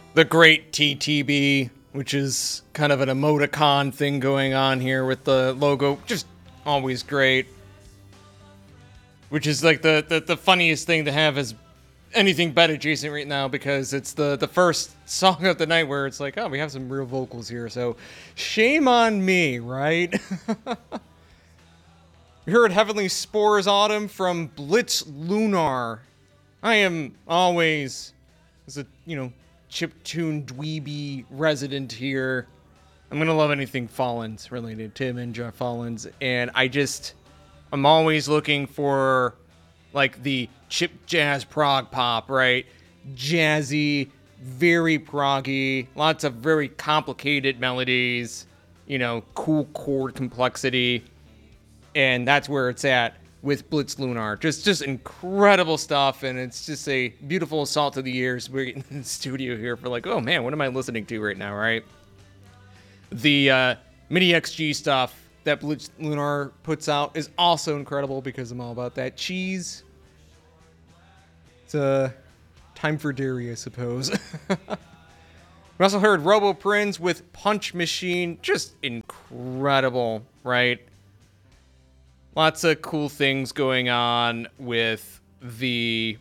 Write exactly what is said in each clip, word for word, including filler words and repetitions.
the great T T B, which is kind of an emoticon thing going on here with the logo. Just always great. Which is like the, the, the funniest thing to have as anything bet adjacent right now, because it's the, the first song of the night where it's like, oh, we have some real vocals here. So shame on me, right? We heard Heavenly Spores Autumn from Blitz Lunar. I am always, as a, you know, chiptune dweeby resident here, I'm going to love anything Fallens related to Tim and Jeff Fallens. And I just, I'm always looking for, like, the chip jazz prog pop, right? Jazzy, very proggy, lots of very complicated melodies, you know, cool chord complexity. And that's where it's at with Blitz Lunar. Just just incredible stuff, and it's just a beautiful assault to the ears. We're in the studio here for like, oh man, what am I listening to right now, right? The uh, MIDI X G stuff that Blitz Lunar puts out is also incredible, because I'm all about that cheese. It's uh, time for dairy, I suppose. We also heard Robo Prince with Punch Machine. Just incredible, right? Lots of cool things going on with the...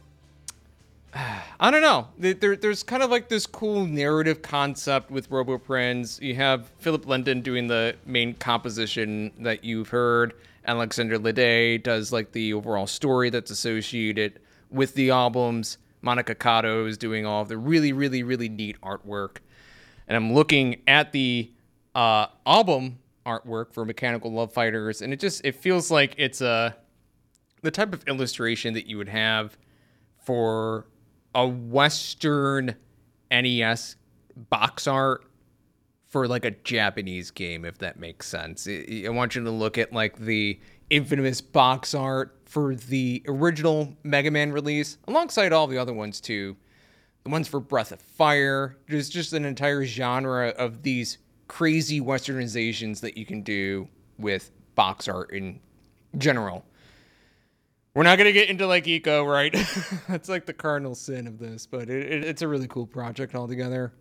I don't know. There, there's kind of like this cool narrative concept with Robo Prince. You have Philip Linden doing the main composition that you've heard. Alexander Lede does like the overall story that's associated with the albums. Monica Cotto is doing all of the really, really, really neat artwork. And I'm looking at the uh, album artwork for Mechanical Love Fighters, and it just, it feels like it's a the type of illustration that you would have for a Western N E S box art for like a Japanese game, if that makes sense. I want you to look at like the infamous box art for the original Mega Man release, alongside all the other ones too. The ones for Breath of Fire. There's just an entire genre of these crazy westernizations that you can do with box art in general. We're not going to get into like eco, right? That's like the cardinal sin of this, but it, it, it's a really cool project altogether.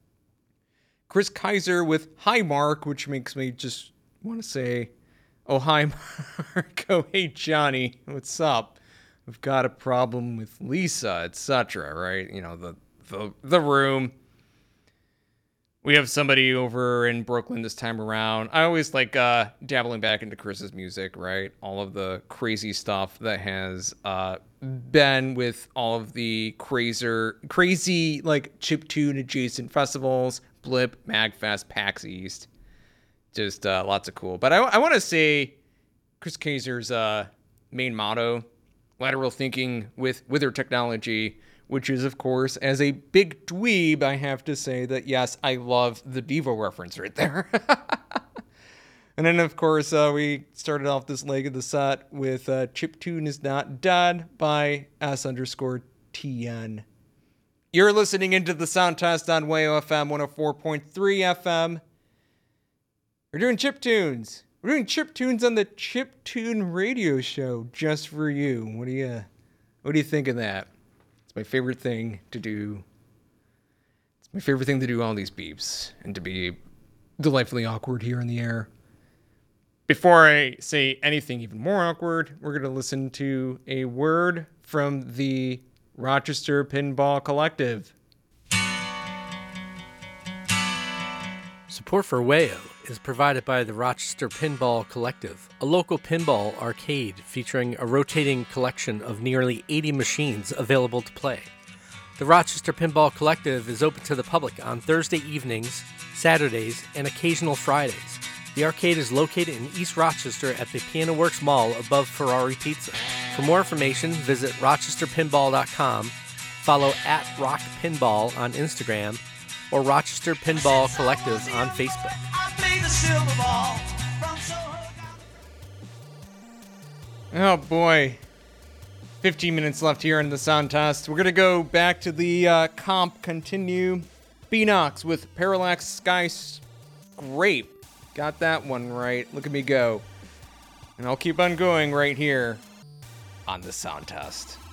Chris Kaiser with Hi Mark, which makes me just want to say, oh, hi Mark. Oh, hey Johnny, what's up? We've got a problem with Lisa, et cetera, right? You know, the, the, the room. We have somebody over in Brooklyn this time around. I always like uh, dabbling back into Chris's music, right? All of the crazy stuff that has uh, been with all of the crazier, crazy like chiptune adjacent festivals, Blip, Magfest, PAX East. Just uh, lots of cool. But I, I want to say Chris Kaiser's uh, main motto, lateral thinking with wither technology, which is, of course, as a big dweeb, I have to say that, yes, I love the Devo reference right there. And then, of course, uh, we started off this leg of the set with uh, Chiptune Is Not Dead by S underscore T N. You're listening into the Sound Test on W A O F M one oh four point three F M. We're doing chiptunes. We're doing chiptunes on the Chiptune Radio Show just for you. What do you, what do you think of that? It's my favorite thing to do. It's my favorite thing to do all these beeps and to be delightfully awkward here in the air. Before I say anything even more awkward, we're going to listen to a word from the Rochester Pinball Collective. Support for W A O is provided by the Rochester Pinball Collective, a local pinball arcade featuring a rotating collection of nearly eighty machines available to play. The Rochester Pinball Collective is open to the public on Thursday evenings, Saturdays, and occasional Fridays. The arcade is located in East Rochester at the Piano Works Mall above Ferrari Pizza. For more information, visit rochester pinball dot com, follow at Rock Pinball on Instagram, or Rochester Pinball Collective on Facebook. Oh boy. fifteen minutes left here in the sound test. We're going to go back to the uh, comp continue. Beanox with Parallax Sky Scrape. Got that one right. Look at me go. And I'll keep on going right here on the sound test.